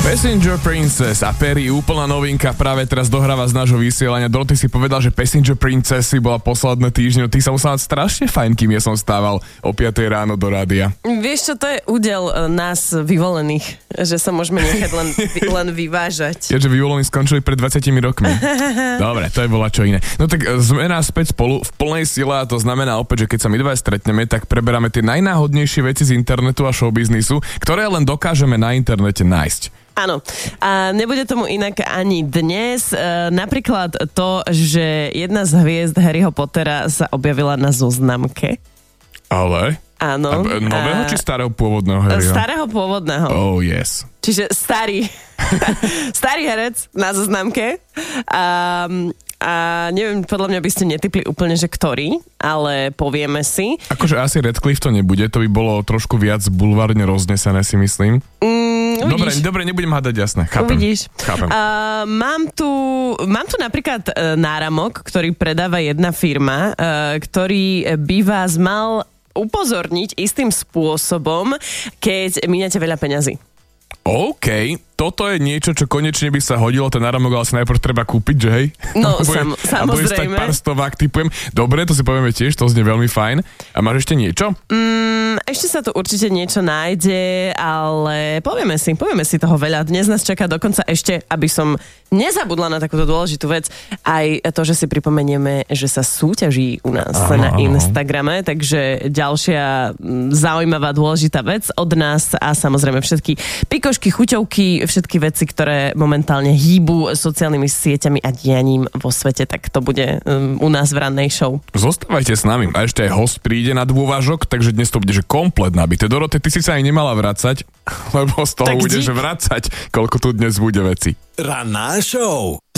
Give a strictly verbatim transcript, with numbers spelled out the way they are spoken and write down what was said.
Passenger Princess a Perry, úplná novinka, práve teraz dohráva z nášho vysielania. Doroty si povedal, že Passenger Princess si bola posledné týždňa. Ty sa musel mať strašne fajn, kým ja som stával o piatej ráno do rádia. Vieš čo, to je údel nás vyvolených, že sa môžeme nechať len, len vyvážať. Ja, že vyvolení skončili pred dvadsiatimi rokmi. Dobre, to je bola čo iné. No tak sme naspäť spolu v plnej sile a to znamená opäť, že keď sa my dva stretneme, tak preberáme tie najnáhodnejšie veci z internetu a showbiznisu, ktoré len dokážeme na internete nájsť. Áno. A nebude tomu inak ani dnes. E, napríklad to, že jedna z hviezd Harryho Pottera sa objavila na zoznamke. Ale? Áno. A nového a... či starého pôvodného Harryho? Starého pôvodného. Oh, yes. Čiže starý. starý herec na zoznamke. A, a neviem, podľa mňa by ste netipli úplne, že ktorý, ale povieme si. Akože asi Radcliffe to nebude, to by bolo trošku viac bulvárne roznesené, si myslím. Mm, Dobre, dobre, nebudem hádať, jasné. Chápem. Uvidíš. Chápem. Uh, mám, tu, mám tu napríklad uh, náramok, ktorý predáva jedna firma, uh, ktorý by vás mal upozorniť istým spôsobom, keď míňate veľa peňazí. OK, toto je niečo, čo konečne by sa hodilo, ten náramok, ale sa najprv treba kúpiť, že hej? No, sam, samozrejme. A bude stať pár stovák, typujem. Dobre, to si povieme tiež, to znie veľmi fajn. A máš ešte niečo? Mm, ešte sa tu určite niečo nájde, ale povieme si, povieme si toho veľa. Dnes nás čaká dokonca ešte, aby som nezabudla na takúto dôležitú vec, aj to, že si pripomenieme, že sa súťaží u nás aha, na Instagrame, takže ďalšia zaujímavá, dôležitá vec od nás a samozrejme všetky pikošky, chuťovky, všetky veci, ktoré momentálne hýbu sociálnymi sieťami a dianím vo svete, tak to bude um, u nás v rannej show. Zostávajte s nami. A ešte aj host príde na dôvažok, takže dnes to bude, že komplet nabité. Dorote, ty si sa aj nemala vracať, lebo z toho tak bude, dík. Že vracať, koľko tu dnes bude veci. Ranná show